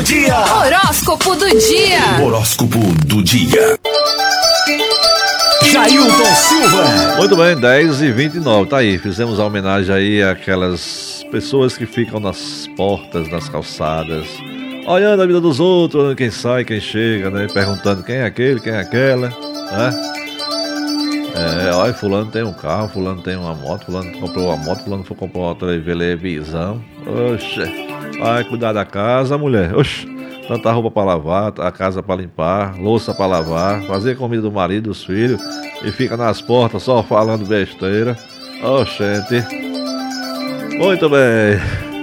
Dia. Horóscopo do dia. Horóscopo do dia. Jailton Silva. Muito bem, 10h29, tá aí, fizemos a homenagem aí àquelas pessoas que ficam nas portas, nas calçadas, olhando a vida dos outros, olhando quem sai, quem chega, né, perguntando quem é aquele, quem é aquela, né, olha, fulano tem um carro, fulano tem uma moto, fulano comprou uma moto, fulano comprou uma televisão, oxe, vai cuidar da casa, mulher, oxe, tanta roupa pra lavar, a casa pra limpar, louça pra lavar, fazer comida do marido, dos filhos, e fica nas portas só falando besteira. Oxente. Muito bem.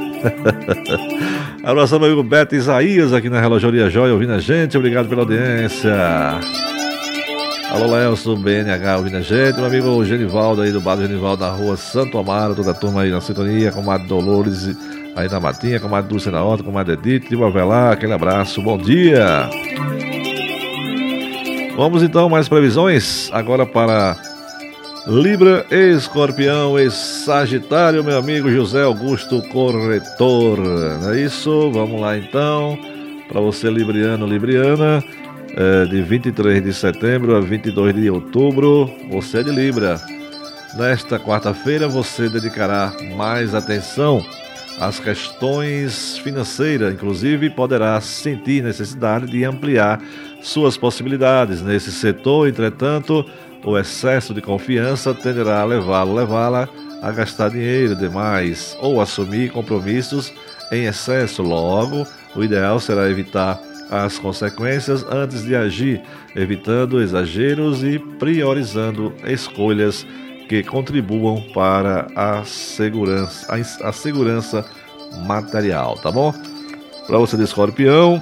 Abraço ao meu amigo Beto Isaías aqui na Relojoria Joia ouvindo a gente. Obrigado pela audiência. Alô, Lelson, BNH ouvindo a gente. Meu amigo Genivaldo aí do bar do Genivaldo na rua Santo Amaro. Toda a turma aí na sintonia. Comadre Dolores aí na Matinha. Comadre Dulce na Horta. Comadre Edith. De Avelar. Aquele abraço. Bom dia. Vamos então, mais previsões agora para Libra, Escorpião e Sagitário, meu amigo José Augusto Corretor. Não é isso? Vamos lá então, para você libriano, libriana, de 23 de setembro a 22 de outubro, você é de Libra. Nesta quarta-feira você dedicará mais atenção às questões financeiras, inclusive poderá sentir necessidade de ampliar suas possibilidades nesse setor. Entretanto, o excesso de confiança tenderá a levá-la a gastar dinheiro demais ou assumir compromissos em excesso. Logo, o ideal será evitar as consequências antes de agir, evitando exageros e priorizando escolhas que contribuam para a segurança material, tá bom? Para você de Escorpião,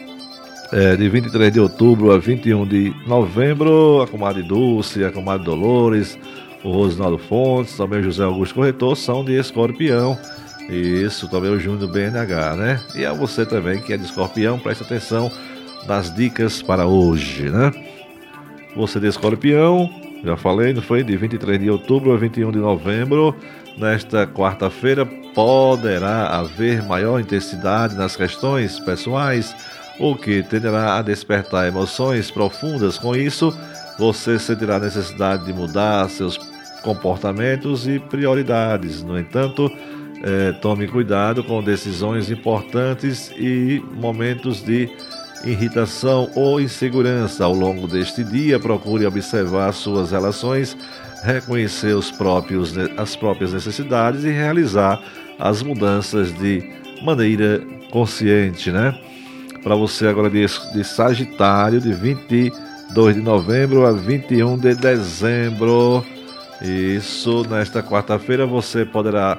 de 23 de outubro a 21 de novembro, a comadre Dulce, a comadre Dolores, o Rosinaldo Fontes, também o José Augusto Corretor são de Escorpião. Isso, também o Júnior do BNH, né? E a você também que é de Escorpião, preste atenção nas dicas para hoje, né? Você de Escorpião, já falei, não foi? De 23 de outubro a 21 de novembro, nesta quarta-feira, poderá haver maior intensidade nas questões pessoais, o que tenderá a despertar emoções profundas. Com isso, você sentirá a necessidade de mudar seus comportamentos e prioridades. No entanto, tome cuidado com decisões importantes e momentos de irritação ou insegurança. Ao longo deste dia, procure observar suas relações, reconhecer as próprias necessidades e realizar as mudanças de maneira consciente, né? Para você agora de Sagitário, de 22 de novembro a 21 de dezembro. Isso, nesta quarta-feira você poderá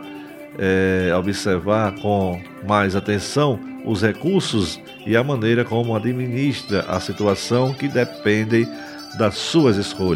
observar com mais atenção os recursos e a maneira como administra a situação que dependem das suas escolhas.